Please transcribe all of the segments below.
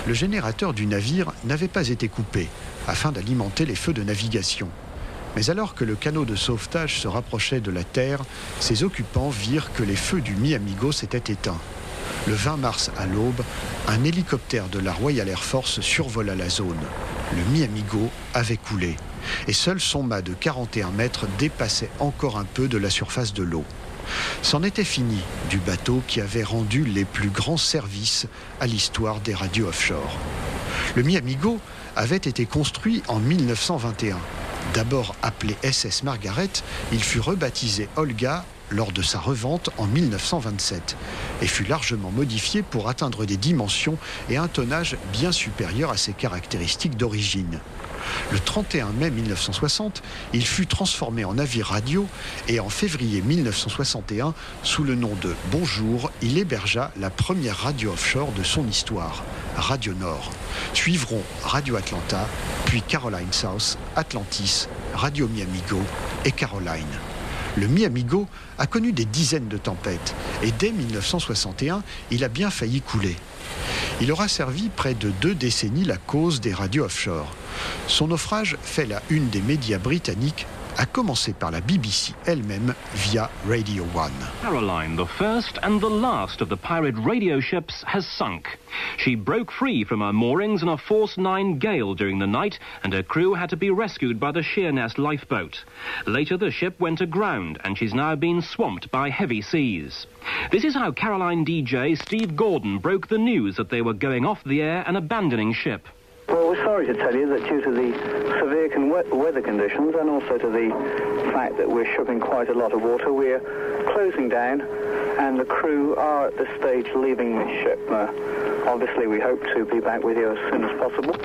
le générateur du navire n'avait pas été coupé afin d'alimenter les feux de navigation. Mais alors que le canot de sauvetage se rapprochait de la terre, ses occupants virent que les feux du Mi-Amigo s'étaient éteints. Le 20 mars à l'aube, un hélicoptère de la Royal Air Force survola la zone. Le Mi-Amigo avait coulé et seul son mât de 41 mètres dépassait encore un peu de la surface de l'eau. C'en était fini du bateau qui avait rendu les plus grands services à l'histoire des radios offshore. Le Mi-Amigo avait été construit en 1921. D'abord appelé SS Margaret, il fut rebaptisé Olga lors de sa revente en 1927 et fut largement modifié pour atteindre des dimensions et un tonnage bien supérieurs à ses caractéristiques d'origine. Le 31 mai 1960, il fut transformé en navire radio et en février 1961, sous le nom de Bonjour, il hébergea la première radio offshore de son histoire, Radio Nord. Suivront Radio Atlanta, puis Caroline South, Atlantis, Radio Mi-Amigo et Caroline. Le Mi-Amigo a connu des dizaines de tempêtes et dès 1961, il a bien failli couler. Il aura servi près de 2 décennies la cause des radios offshore. Son naufrage fait la une des médias britanniques, à commencer par la BBC elle-même via Radio 1. Caroline, the first and the last of the pirate radio ships, has sunk. She broke free from her moorings in a force 9 gale during the night, and her crew had to be rescued by the Sheerness lifeboat. Later, the ship went aground, and she's now been swamped by heavy seas. This is how Caroline DJ Steve Gordon broke the news that they were going off the air and abandoning ship. Well, we're sorry to tell you that due to the severe weather conditions and also to the fact that we're shipping quite a lot of water, we're closing down and the crew are at this stage leaving the ship. Obviously, we hope to be back with you as soon as possible.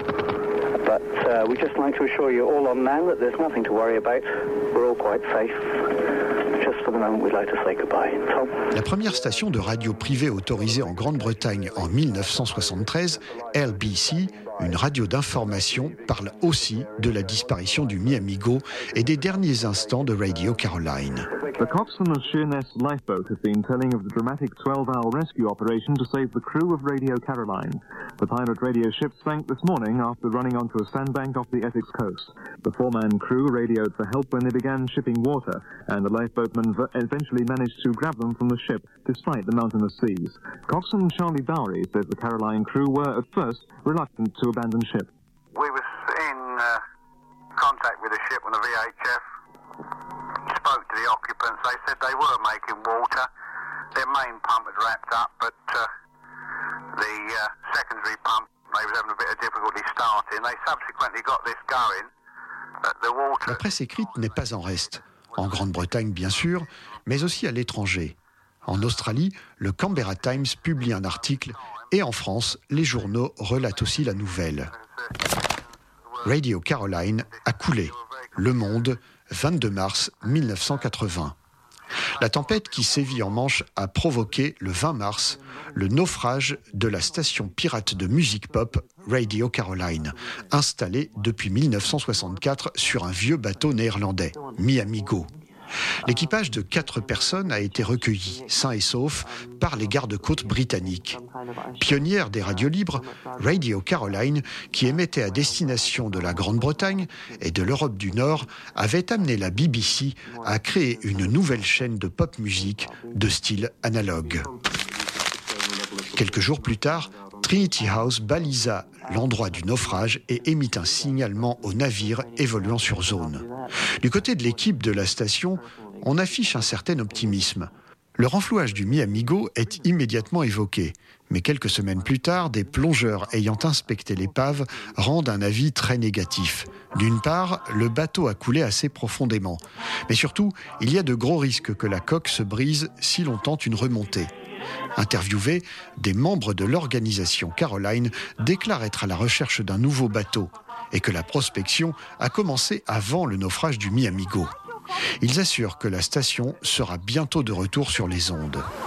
But we'd just like to assure you all on land that there's nothing to worry about. We're all quite safe. Just for the moment, we'd like to say goodbye. Tom? La première station de radio privée autorisée en Grande-Bretagne en 1973, LBC, une radio d'information, parle aussi de la disparition du Mi-Amigo et des derniers instants de Radio Caroline. The coxswain of Sheerness lifeboat has been telling of the dramatic 12-hour rescue operation to save the crew of Radio Caroline. The pirate radio ship sank this morning after running onto a sandbank off the Essex coast. The 4-man crew radioed for help when they began shipping water, and the lifeboatmen eventually managed to grab them from the ship despite the mountainous seas. Coxswain Charlie Bowery says the Caroline crew were at first reluctant to abandon ship. We were in contact with the ship on the VHF. Spoke to the occupants. They said they were making water. Their main pump had wrapped up, but the secondary pump, they was having a bit of difficulty starting. They subsequently got this going. The water... La presse écrite n'est pas en reste. En Grande-Bretagne, bien sûr, mais aussi à l'étranger. En Australie, le Canberra Times publie un article et en France, les journaux relatent aussi la nouvelle. Radio Caroline a coulé. Le Monde, 22 mars 1980. La tempête qui sévit en Manche a provoqué, le 20 mars, le naufrage de la station pirate de musique pop Radio Caroline, installée depuis 1964 sur un vieux bateau néerlandais, Mi-Amigo. L'équipage de 4 personnes a été recueilli, sain et sauf, par les gardes-côtes britanniques. Pionnière des radios libres, Radio Caroline, qui émettait à destination de la Grande-Bretagne et de l'Europe du Nord, avait amené la BBC à créer une nouvelle chaîne de pop musique de style analogue. Quelques jours plus tard, Trinity House balisa l'endroit du naufrage et émit un signalement aux navires évoluant sur zone. Du côté de l'équipe de la station, on affiche un certain optimisme. Le renflouage du Mi-Amigo est immédiatement évoqué, mais quelques semaines plus tard, des plongeurs ayant inspecté l'épave rendent un avis très négatif. D'une part, le bateau a coulé assez profondément, mais surtout, il y a de gros risques que la coque se brise si l'on tente une remontée. Interviewés, des membres de l'organisation Caroline déclarent être à la recherche d'un nouveau bateau et que la prospection a commencé avant le naufrage du Mi-Amigo. Ils assurent que la station sera bientôt de retour sur les ondes.